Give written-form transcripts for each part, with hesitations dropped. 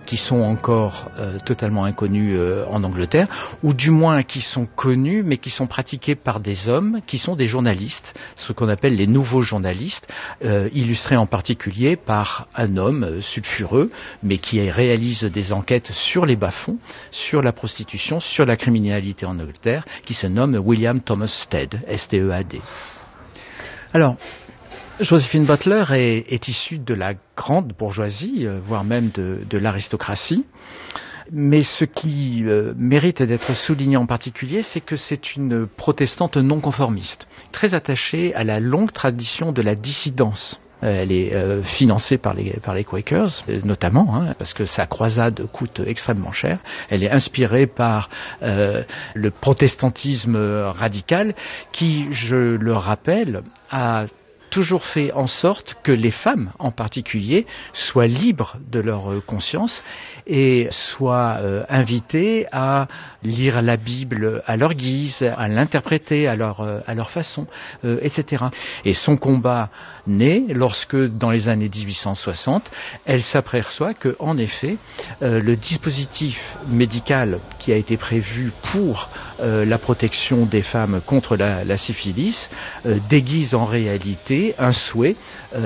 qui sont encore totalement inconnus en Angleterre, ou du moins qui sont connus, mais qui sont pratiqués par des hommes, qui sont des journalistes, ce qu'on appelle les nouveaux journalistes, illustrés en particulier par un homme sulfureux, mais qui réalise des enquêtes sur les bas-fonds, sur la prostitution, sur la criminalité en Angleterre, qui se nomme William Thomas Stead, S-T-E-A-D. Alors, Joséphine Butler est issue de la grande bourgeoisie, voire même de l'aristocratie. Mais ce qui mérite d'être souligné en particulier, c'est que c'est une protestante non conformiste, très attachée à la longue tradition de la dissidence. Elle est financée par les Quakers, notamment, parce que sa croisade coûte extrêmement cher. Elle est inspirée par le protestantisme radical qui, je le rappelle, a toujours fait en sorte que les femmes, en particulier, soient libres de leur conscience et soient invitées à lire la Bible à leur guise, à l'interpréter à leur façon, etc. Et son combat naît lorsque, dans les années 1860, elle s'aperçoit que, en effet, le dispositif médical qui a été prévu pour la protection des femmes contre la syphilis déguise en réalité un souhait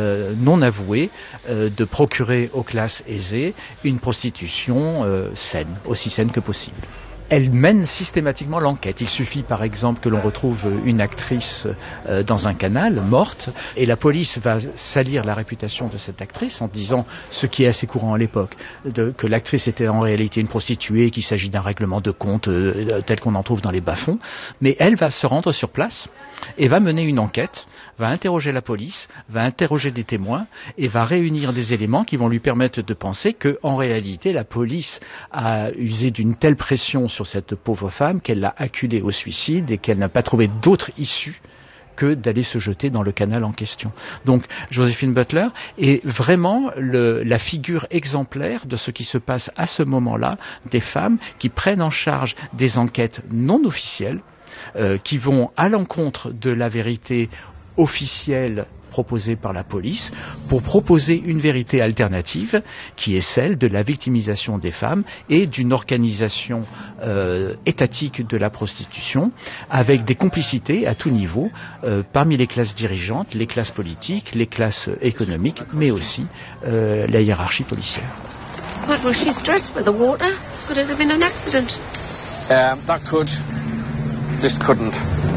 non avoué de procurer aux classes aisées une prostitution saine, aussi saine que possible. Elle mène systématiquement l'enquête. Il suffit par exemple que l'on retrouve une actrice dans un canal, morte, et la police va salir la réputation de cette actrice en disant, ce qui est assez courant à l'époque, que l'actrice était en réalité une prostituée, qu'il s'agit d'un règlement de compte tel qu'on en trouve dans les bas-fonds. Mais elle va se rendre sur place et va mener une enquête, va interroger la police, va interroger des témoins et va réunir des éléments qui vont lui permettre de penser que, en réalité, la police a usé d'une telle pression sur cette pauvre femme qu'elle l'a acculée au suicide et qu'elle n'a pas trouvé d'autre issue que d'aller se jeter dans le canal en question. Donc, Joséphine Butler est vraiment la figure exemplaire de ce qui se passe à ce moment-là, des femmes qui prennent en charge des enquêtes non officielles, qui vont à l'encontre de la vérité officielle proposée par la police pour proposer une vérité alternative qui est celle de la victimisation des femmes et d'une organisation étatique de la prostitution avec des complicités à tout niveau parmi les classes dirigeantes, les classes politiques, les classes économiques, mais aussi la hiérarchie policière. But was she stressed with the water? Could it have been an accident? That could. This couldn't.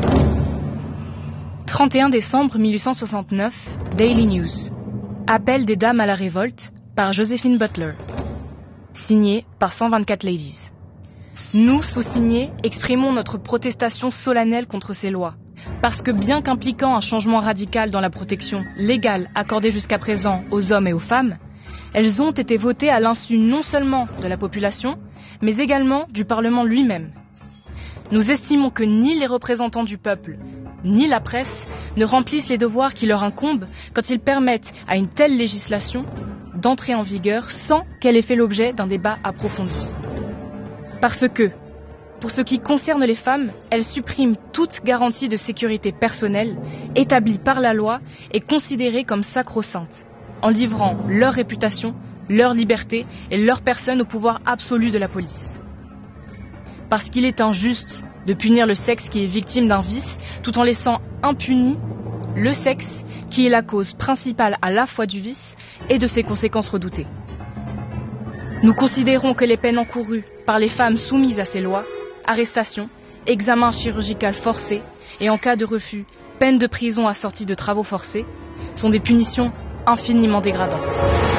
31 décembre 1869, Daily News. Appel des dames à la révolte par Joséphine Butler. Signé par 124 ladies. Nous, sous-signés, exprimons notre protestation solennelle contre ces lois. Parce que bien qu'impliquant un changement radical dans la protection légale accordée jusqu'à présent aux hommes et aux femmes, elles ont été votées à l'insu non seulement de la population, mais également du Parlement lui-même. Nous estimons que ni les représentants du peuple, ni la presse ne remplissent les devoirs qui leur incombent quand ils permettent à une telle législation d'entrer en vigueur sans qu'elle ait fait l'objet d'un débat approfondi. Parce que, pour ce qui concerne les femmes, elle supprime toute garantie de sécurité personnelle établie par la loi et considérée comme sacro-sainte, en livrant leur réputation, leur liberté et leur personne au pouvoir absolu de la police. Parce qu'il est injuste de punir le sexe qui est victime d'un vice tout en laissant impuni le sexe qui est la cause principale à la fois du vice et de ses conséquences redoutées. Nous considérons que les peines encourues par les femmes soumises à ces lois, arrestation, examen chirurgical forcé et en cas de refus, peine de prison assortie de travaux forcés, sont des punitions infiniment dégradantes.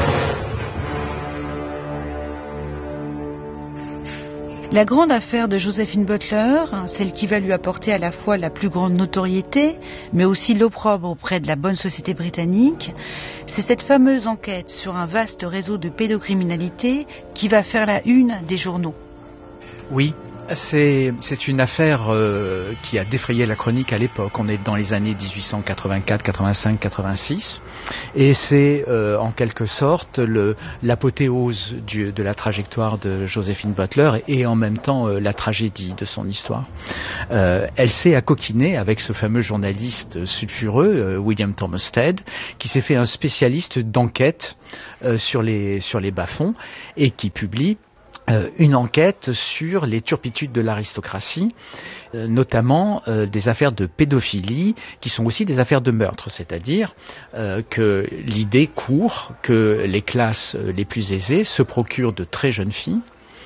La grande affaire de Joséphine Butler, celle qui va lui apporter à la fois la plus grande notoriété, mais aussi l'opprobre auprès de la bonne société britannique, c'est cette fameuse enquête sur un vaste réseau de pédocriminalité qui va faire la une des journaux. Oui, C'est une affaire qui a défrayé la chronique à l'époque. On est dans les années 1884, 85, 86, et c'est en quelque sorte l'apothéose de la trajectoire de Joséphine Butler et en même temps la tragédie de son histoire. Elle s'est accoquinée avec ce fameux journaliste sulfureux, William Thomas Stead, qui s'est fait un spécialiste d'enquête sur les bas-fonds et qui publie une enquête sur les turpitudes de l'aristocratie, notamment des affaires de pédophilie qui sont aussi des affaires de meurtre, c'est-à-dire que l'idée court que les classes les plus aisées se procurent de très jeunes filles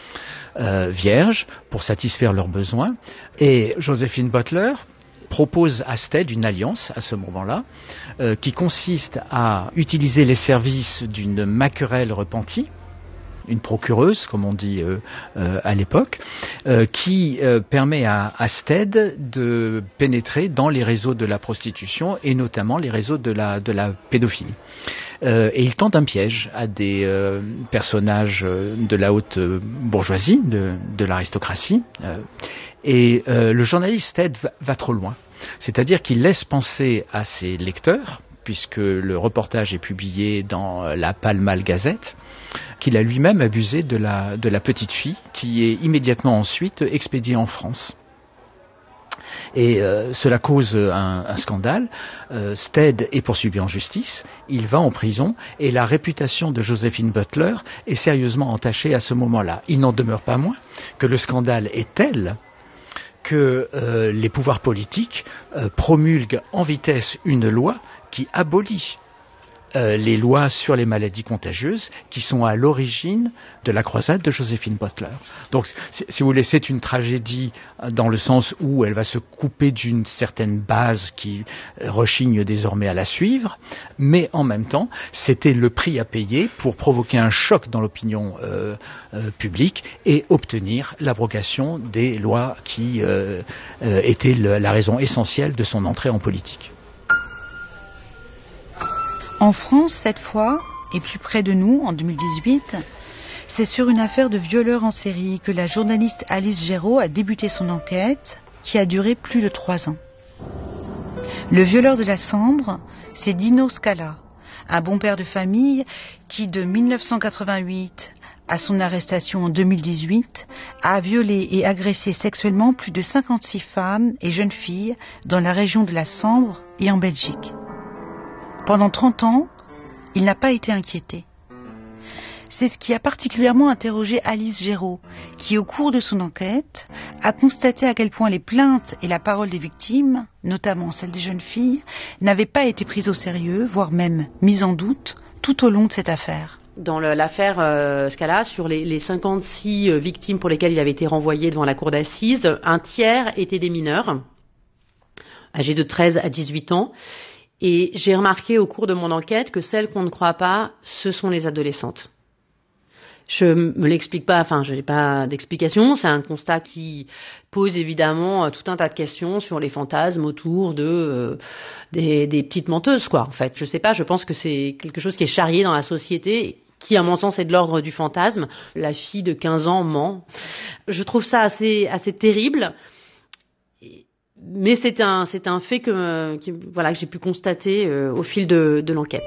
vierges pour satisfaire leurs besoins, et Joséphine Butler propose à Stead une alliance à ce moment-là qui consiste à utiliser les services d'une maquerelle repentie, une procureuse, comme on dit à l'époque, qui permet à Stead de pénétrer dans les réseaux de la prostitution et notamment les réseaux de la pédophilie. Et il tente un piège à des personnages de la haute bourgeoisie, de l'aristocratie, et le journaliste Stead va trop loin. C'est-à-dire qu'il laisse penser à ses lecteurs, puisque le reportage est publié dans la Pall Mall Gazette, qu'il a lui-même abusé de la petite fille, qui est immédiatement ensuite expédiée en France. Et cela cause un scandale. Stead est poursuivi en justice, il va en prison, et la réputation de Joséphine Butler est sérieusement entachée à ce moment-là. Il n'en demeure pas moins que le scandale est tel que les pouvoirs politiques promulguent en vitesse une loi qui abolit les lois sur les maladies contagieuses qui sont à l'origine de la croisade de Joséphine Butler. Donc, si vous voulez, c'est une tragédie dans le sens où elle va se couper d'une certaine base qui rechigne désormais à la suivre, mais en même temps, c'était le prix à payer pour provoquer un choc dans l'opinion publique et obtenir l'abrogation des lois qui étaient la raison essentielle de son entrée en politique. En France, cette fois, et plus près de nous, en 2018, c'est sur une affaire de violeur en série que la journaliste Alice Géraud a débuté son enquête, qui a duré plus de 3 ans. Le violeur de la Sambre, c'est Dino Scala, un bon père de famille qui, de 1988 à son arrestation en 2018, a violé et agressé sexuellement plus de 56 femmes et jeunes filles dans la région de la Sambre et en Belgique. Pendant 30 ans, il n'a pas été inquiété. C'est ce qui a particulièrement interrogé Alice Géraud, qui, au cours de son enquête, a constaté à quel point les plaintes et la parole des victimes, notamment celle des jeunes filles, n'avaient pas été prises au sérieux, voire même mises en doute, tout au long de cette affaire. Dans l'affaire Scala, sur les 56 victimes pour lesquelles il avait été renvoyé devant la cour d'assises, un tiers étaient des mineurs, âgés de 13 à 18 ans. Et j'ai remarqué au cours de mon enquête que celles qu'on ne croit pas, ce sont les adolescentes. Je me l'explique pas, je n'ai pas d'explication. C'est un constat qui pose évidemment tout un tas de questions sur les fantasmes autour des petites menteuses, quoi. En fait, je sais pas. Je pense que c'est quelque chose qui est charrié dans la société, qui, à mon sens, est de l'ordre du fantasme. La fille de 15 ans ment. Je trouve ça assez terrible. Mais c'est un fait que j'ai pu constater au fil de l'enquête.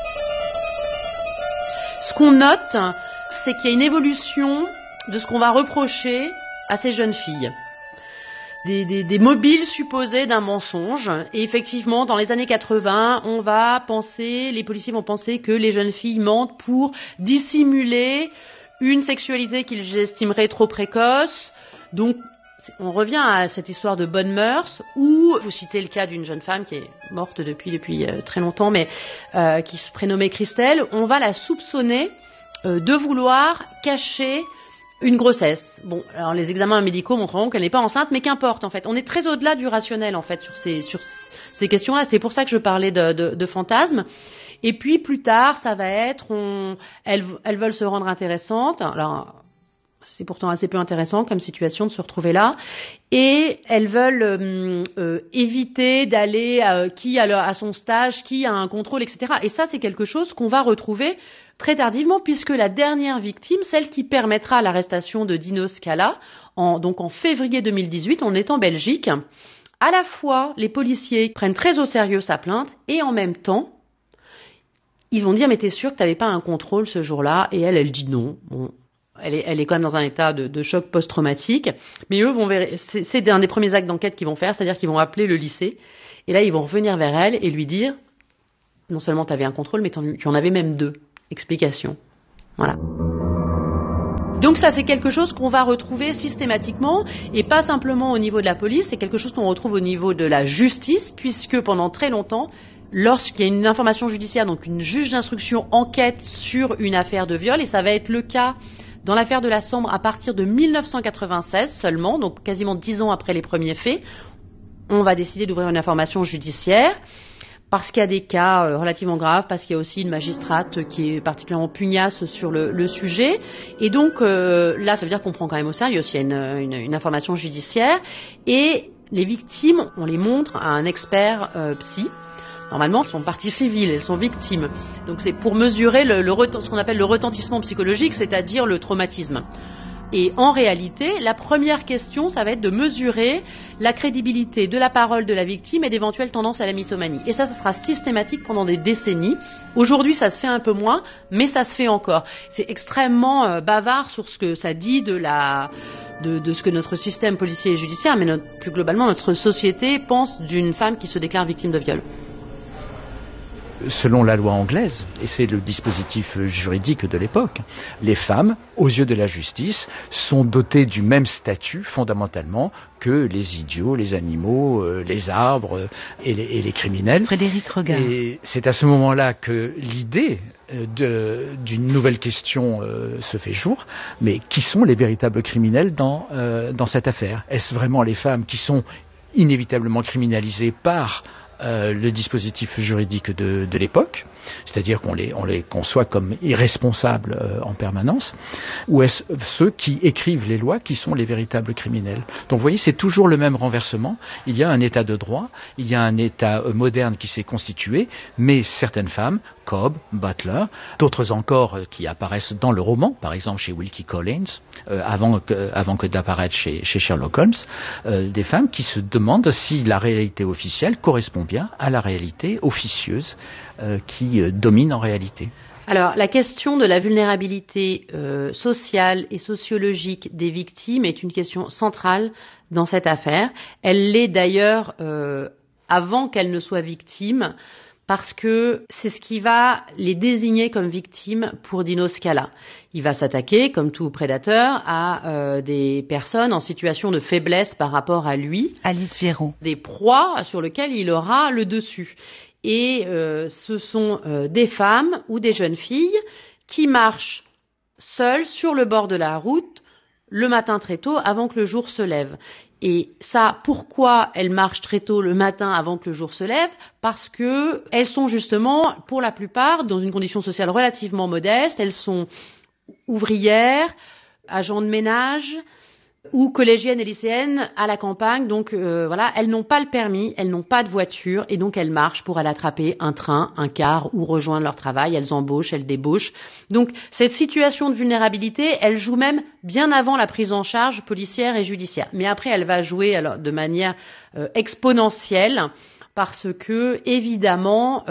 Ce qu'on note, c'est qu'il y a une évolution de ce qu'on va reprocher à ces jeunes filles. Des mobiles supposés d'un mensonge. Et effectivement, dans les années 80, les policiers vont penser que les jeunes filles mentent pour dissimuler une sexualité qu'ils estimeraient trop précoce. Donc, on revient à cette histoire de bonnes mœurs, où vous citez le cas d'une jeune femme qui est morte depuis très longtemps, mais qui se prénommait Christelle. On va la soupçonner de vouloir cacher une grossesse. Bon, alors les examens médicaux montreront qu'elle n'est pas enceinte, mais qu'importe en fait. On est très au-delà du rationnel en fait sur ces questions-là. C'est pour ça que je parlais de fantasmes. Et puis plus tard, ça va être, elles veulent se rendre intéressantes. Alors, C'est pourtant assez peu intéressant comme situation de se retrouver là. Et elles veulent éviter d'aller qui à son stage, qui a un contrôle, etc. Et ça, c'est quelque chose qu'on va retrouver très tardivement, puisque la dernière victime, celle qui permettra l'arrestation de Dino Scala, donc en février 2018, on est en Belgique. À la fois, les policiers prennent très au sérieux sa plainte, et en même temps, ils vont dire « mais t'es sûr que t'avais pas un contrôle ce jour-là ?» Et elle dit non. Bon, elle est quand même dans un état de choc post-traumatique. Mais eux c'est un des premiers actes d'enquête qu'ils vont faire, c'est-à-dire qu'ils vont appeler le lycée. Et là, ils vont revenir vers elle et lui dire « non seulement t'avais un contrôle, mais tu en avais même 2. » Explication. Voilà. Donc ça, c'est quelque chose qu'on va retrouver systématiquement, et pas simplement au niveau de la police, c'est quelque chose qu'on retrouve au niveau de la justice, puisque pendant très longtemps, lorsqu'il y a une information judiciaire, donc une juge d'instruction enquête sur une affaire de viol, et ça va être le cas dans l'affaire de la Sambre à partir de 1996 seulement, donc quasiment 10 ans après les premiers faits, on va décider d'ouvrir une information judiciaire, parce qu'il y a des cas relativement graves, parce qu'il y a aussi une magistrate qui est particulièrement pugnace sur le sujet. Et donc là, ça veut dire qu'on prend quand même au sérieux s'il y a une information judiciaire. Et les victimes, on les montre à un expert psy. Normalement, elles sont parties civiles, elles sont victimes. Donc c'est pour mesurer ce qu'on appelle le retentissement psychologique, c'est-à-dire le traumatisme. Et en réalité, la première question, ça va être de mesurer la crédibilité de la parole de la victime et d'éventuelles tendances à la mythomanie. Et ça sera systématique pendant des décennies. Aujourd'hui, ça se fait un peu moins, mais ça se fait encore. C'est extrêmement bavard sur ce que ça dit de ce que notre système policier et judiciaire, mais plus globalement notre société pense d'une femme qui se déclare victime de viol. Selon la loi anglaise, et c'est le dispositif juridique de l'époque, les femmes, aux yeux de la justice, sont dotées du même statut fondamentalement que les idiots, les animaux, les arbres et les criminels. Frédéric Regard. Et c'est à ce moment-là que l'idée d'une nouvelle question se fait jour. Mais qui sont les véritables criminels dans cette affaire ? Est-ce vraiment les femmes qui sont inévitablement criminalisées par le dispositif juridique de l'époque, c'est-à-dire qu'on les conçoit comme irresponsables en permanence, ou est-ce ceux qui écrivent les lois qui sont les véritables criminels ? Donc vous voyez, c'est toujours le même renversement. Il y a un état de droit, il y a un état moderne qui s'est constitué, mais certaines femmes, Cobb, Butler, d'autres encore qui apparaissent dans le roman, par exemple chez Wilkie Collins, avant que d'apparaître chez Sherlock Holmes, des femmes qui se demandent si la réalité officielle correspond bien à la réalité officieuse qui domine en réalité. Alors, la question de la vulnérabilité sociale et sociologique des victimes est une question centrale dans cette affaire. Elle l'est d'ailleurs avant qu'elles ne soient victimes, parce que c'est ce qui va les désigner comme victimes pour Dino Scala. Il va s'attaquer, comme tout prédateur, à des personnes en situation de faiblesse par rapport à lui. Alice Géraud. Des proies sur lesquelles il aura le dessus. Et ce sont des femmes ou des jeunes filles qui marchent seules sur le bord de la route le matin très tôt avant que le jour se lève. Et ça, pourquoi elles marchent très tôt le matin avant que le jour se lève ? Parce que elles sont justement, pour la plupart, dans une condition sociale relativement modeste. Elles sont ouvrières, agents de ménage ou collégiennes et lycéennes à la campagne. Donc voilà, elles n'ont pas le permis, elles n'ont pas de voiture et donc elles marchent pour aller attraper un train, un car ou rejoindre leur travail. Elles embauchent, elles débauchent. Donc cette situation de vulnérabilité, elle joue même bien avant la prise en charge policière et judiciaire. Mais après, elle va jouer alors de manière exponentielle parce que évidemment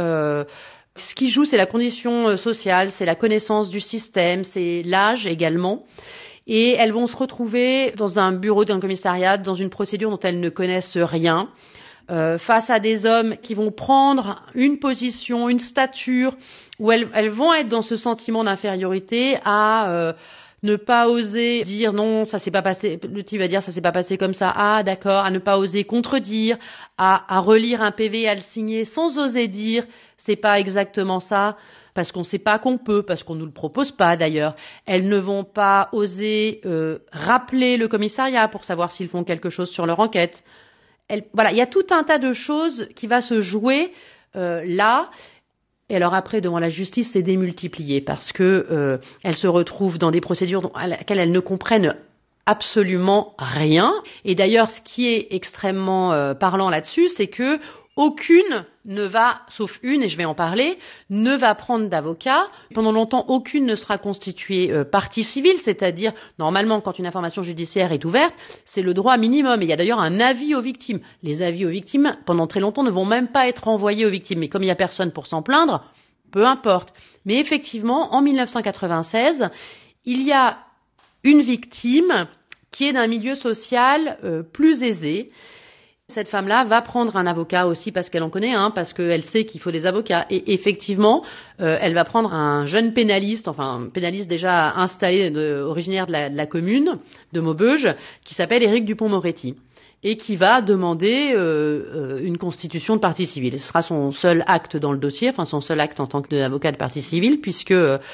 ce qui joue, c'est la condition sociale, c'est la connaissance du système, c'est l'âge également. Et elles vont se retrouver dans un bureau d'un commissariat, dans une procédure dont elles ne connaissent rien, face à des hommes qui vont prendre une position, une stature, où elles vont être dans ce sentiment d'infériorité à ne pas oser dire non, ça s'est pas passé, le type va dire ça s'est pas passé comme ça, ah d'accord, à ne pas oser contredire, à relire un PV, à le signer sans oser dire c'est pas exactement ça, parce qu'on ne sait pas qu'on peut, parce qu'on ne nous le propose pas d'ailleurs. Elles ne vont pas oser rappeler le commissariat pour savoir s'ils font quelque chose sur leur enquête. Voilà, il y a tout un tas de choses qui va se jouer là. Et alors après, devant la justice, c'est démultiplié parce que elles se retrouvent dans des procédures à laquelle elles ne comprennent absolument rien. Et d'ailleurs, ce qui est extrêmement parlant là-dessus, c'est que aucune ne va, sauf une, et je vais en parler, ne va prendre d'avocat. Pendant longtemps, aucune ne sera constituée partie civile, c'est-à-dire, normalement, quand une information judiciaire est ouverte, c'est le droit minimum. Et il y a d'ailleurs un avis aux victimes. Les avis aux victimes, pendant très longtemps, ne vont même pas être envoyés aux victimes. Mais comme il n'y a personne pour s'en plaindre, peu importe. Mais effectivement, en 1996, il y a une victime qui est d'un milieu social plus aisé. Cette femme-là va prendre un avocat aussi parce qu'elle en connaît un, parce qu'elle sait qu'il faut des avocats. Et effectivement, elle va prendre un jeune pénaliste, enfin un pénaliste déjà installé, originaire de la commune de Maubeuge, qui s'appelle Éric Dupond-Moretti, et qui va demander une constitution de partie civile. Ce sera son seul acte dans le dossier, enfin son seul acte en tant qu'avocat de partie civile, puisque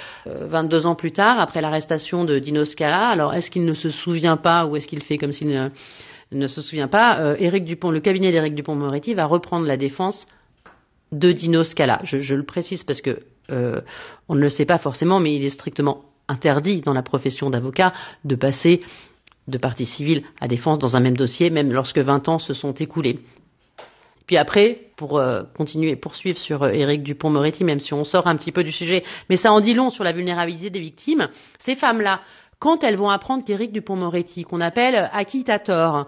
22 ans plus tard, après l'arrestation de Dino Scala, alors est-ce qu'il ne se souvient pas ou est-ce qu'il fait comme s'il ne se souvient pas, le cabinet d'Éric Dupond-Moretti va reprendre la défense de Dino Scala. Je le précise parce que on ne le sait pas forcément, mais il est strictement interdit dans la profession d'avocat de passer de partie civile à défense dans un même dossier, même lorsque 20 ans se sont écoulés. Puis après, pour continuer et poursuivre sur Éric Dupond-Moretti, même si on sort un petit peu du sujet, mais ça en dit long sur la vulnérabilité des victimes, ces femmes-là, quand elles vont apprendre qu'Éric Dupond-Moretti, qu'on appelle acquittator,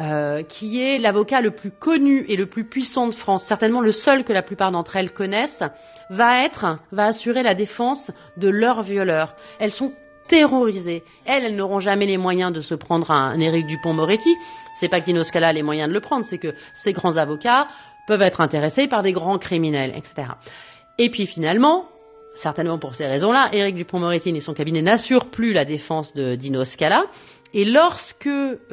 qui est l'avocat le plus connu et le plus puissant de France, certainement le seul que la plupart d'entre elles connaissent, va assurer la défense de leurs violeurs. Elles sont terrorisées. Elles n'auront jamais les moyens de se prendre un Éric Dupond-Moretti. C'est pas que Dino Scala a les moyens de le prendre, c'est que ces grands avocats peuvent être intéressés par des grands criminels, etc. Et puis finalement, certainement pour ces raisons-là, Éric Dupond-Moretti et son cabinet n'assurent plus la défense de Dino Scala. Et lorsque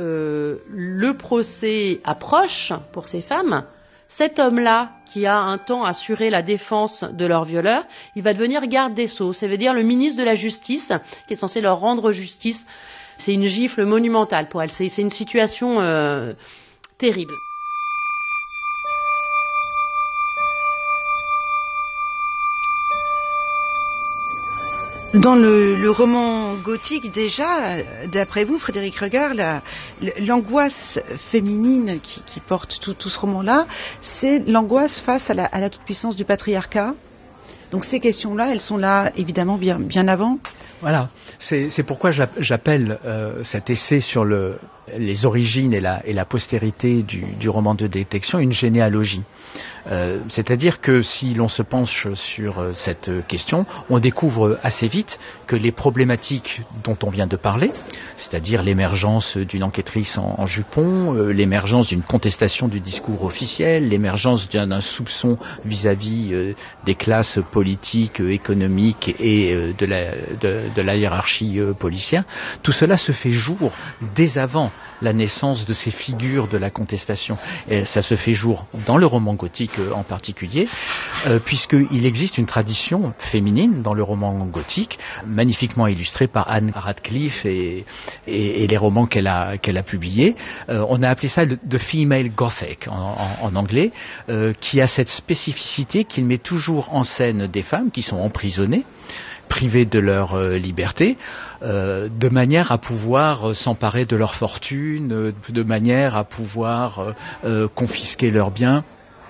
le procès approche pour ces femmes, cet homme-là, qui a un temps assuré la défense de leur violeur, il va devenir garde des Sceaux. Ça veut dire le ministre de la Justice, qui est censé leur rendre justice. C'est une gifle monumentale pour elle. C'est une situation terrible. Dans le roman gothique, déjà, d'après vous, Frédéric Regard, l'angoisse féminine qui porte tout ce roman-là, c'est l'angoisse face à la toute-puissance du patriarcat. Donc ces questions-là, elles sont là, évidemment, bien avant. Voilà, c'est pourquoi j'appelle cet essai sur les origines et la postérité du roman de détection une généalogie. C'est-à-dire que si l'on se penche sur cette question, on découvre assez vite que les problématiques dont on vient de parler, c'est-à-dire l'émergence d'une enquêtrice en jupon, l'émergence d'une contestation du discours officiel, l'émergence d'un soupçon vis-à-vis des classes politiques, économiques et de la hiérarchie policière, tout cela se fait jour dès avant la naissance de ces figures de la contestation. Et ça se fait jour dans le roman gothique en particulier, puisqu'il existe une tradition féminine dans le roman gothique, magnifiquement illustrée par Anne Radcliffe et les romans qu'elle a publiés. On a appelé ça the female gothic en anglais, qui a cette spécificité qu'il met toujours en scène des femmes qui sont emprisonnées, privées de leur liberté, de manière à pouvoir s'emparer de leur fortune, de manière à pouvoir confisquer leurs biens,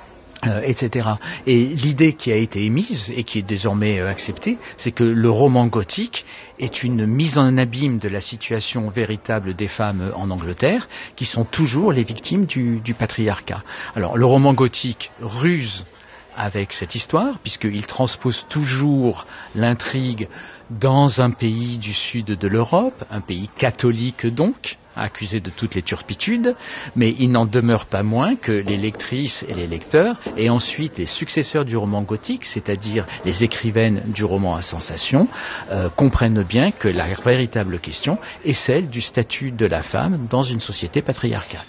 etc. Et l'idée qui a été émise et qui est désormais acceptée, c'est que le roman gothique est une mise en abîme de la situation véritable des femmes en Angleterre, qui sont toujours les victimes du patriarcat. Alors le roman gothique ruse avec cette histoire, puisqu'il transpose toujours l'intrigue dans un pays du sud de l'Europe, un pays catholique donc, accusé de toutes les turpitudes, mais il n'en demeure pas moins que les lectrices et les lecteurs, et ensuite les successeurs du roman gothique, c'est-à-dire les écrivaines du roman à sensation, comprennent bien que la véritable question est celle du statut de la femme dans une société patriarcale.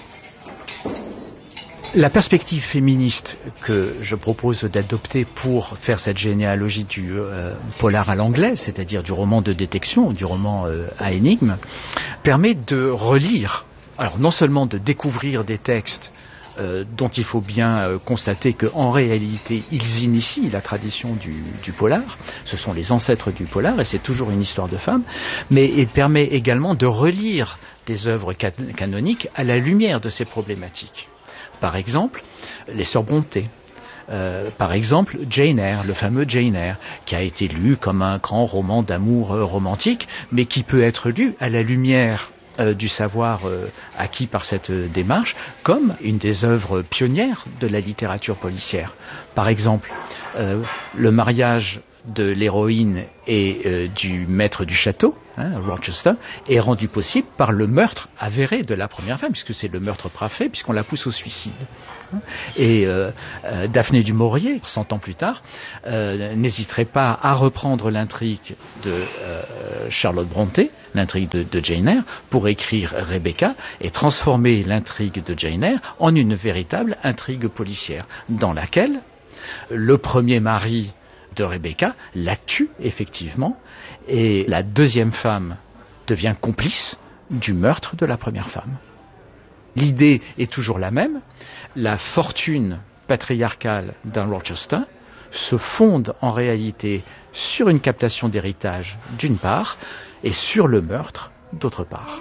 La perspective féministe que je propose d'adopter pour faire cette généalogie du polar à l'anglaise, c'est-à-dire du roman de détection, du roman à énigme, permet de relire, alors non seulement de découvrir des textes dont il faut bien constater qu'en réalité, ils initient la tradition du polar. Ce sont les ancêtres du polar, et c'est toujours une histoire de femmes. Mais il permet également de relire des œuvres canoniques à la lumière de ces problématiques. Par exemple, les Sœurs Brontë. Par exemple, Jane Eyre, le fameux Jane Eyre, qui a été lu comme un grand roman d'amour romantique, mais qui peut être lu à la lumière du savoir acquis par cette démarche, comme une des œuvres pionnières de la littérature policière. Par exemple, le mariage de l'héroïne et du maître du château, Rochester, est rendu possible par le meurtre avéré de la première femme, puisque c'est le meurtre parfait, puisqu'on la pousse au suicide. Et Daphné du Maurier, 100 ans plus tard, n'hésiterait pas à reprendre l'intrigue de Charlotte Brontë, l'intrigue de Jane Eyre, pour écrire Rebecca et transformer l'intrigue de Jane Eyre en une véritable intrigue policière, dans laquelle le premier mari de Rebecca la tue effectivement, et la deuxième femme devient complice du meurtre de la première femme. L'idée est toujours la même, la fortune patriarcale d'un Rochester se fonde en réalité sur une captation d'héritage d'une part, et sur le meurtre d'autre part.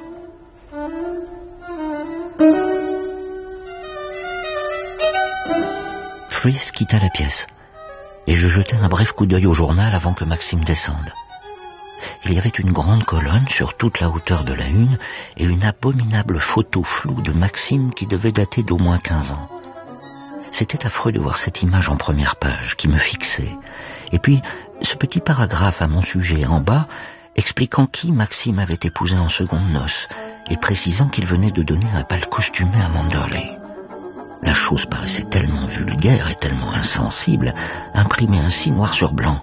Freeze quitta la pièce, et je jetai un bref coup d'œil au journal avant que Maxime descende. Il y avait une grande colonne sur toute la hauteur de la une et une abominable photo floue de Maxime qui devait dater d'au moins 15 ans. C'était affreux de voir cette image en première page qui me fixait. Et puis, ce petit paragraphe à mon sujet en bas, expliquant qui Maxime avait épousé en secondes noces et précisant qu'il venait de donner un bal costumé à Manderley. La chose paraissait tellement vulgaire et tellement insensible, imprimée ainsi noir sur blanc.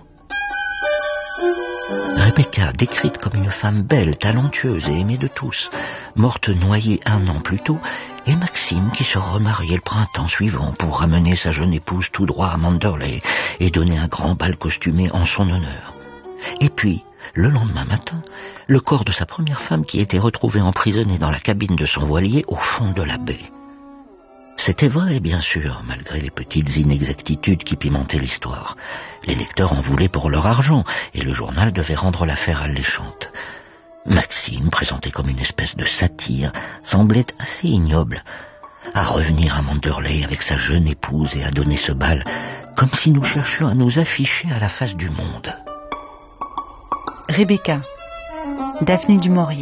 Rebecca, décrite comme une femme belle, talentueuse et aimée de tous, morte noyée 1 an plus tôt, et Maxime qui se remariait le printemps suivant pour ramener sa jeune épouse tout droit à Manderley et donner un grand bal costumé en son honneur. Et puis, le lendemain matin, le corps de sa première femme qui était retrouvé emprisonné dans la cabine de son voilier au fond de la baie. C'était vrai, bien sûr, malgré les petites inexactitudes qui pimentaient l'histoire. Les lecteurs en voulaient pour leur argent, et le journal devait rendre l'affaire alléchante. Maxime, présenté comme une espèce de satire, semblait assez ignoble. À revenir à Manderley avec sa jeune épouse et à donner ce bal, comme si nous cherchions à nous afficher à la face du monde. Rebecca, Daphné du Maurier.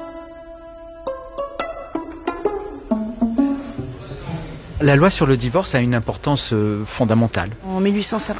La loi sur le divorce a une importance fondamentale. En 1857 ?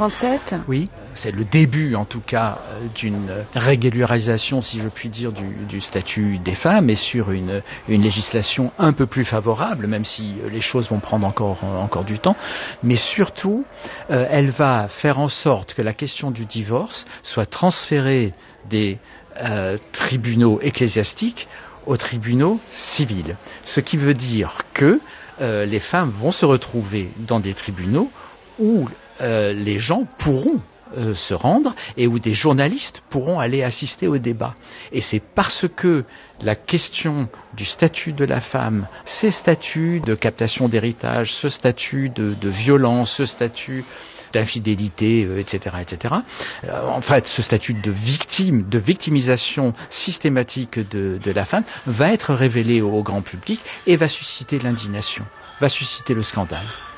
Oui, c'est le début en tout cas d'une régularisation, si je puis dire, du statut des femmes, et sur une législation un peu plus favorable, même si les choses vont prendre encore du temps. Mais surtout, elle va faire en sorte que la question du divorce soit transférée des tribunaux ecclésiastiques aux tribunaux civils. Ce qui veut dire que les femmes vont se retrouver dans des tribunaux où les gens pourront se rendre et où des journalistes pourront aller assister au débat. Et c'est parce que la question du statut de la femme, ces statuts de captation d'héritage, ce statut de violence, ce statut d'infidélité, etc., en fait, ce statut de victime, de victimisation systématique de la femme va être révélé au grand public et va susciter l'indignation, va susciter le scandale.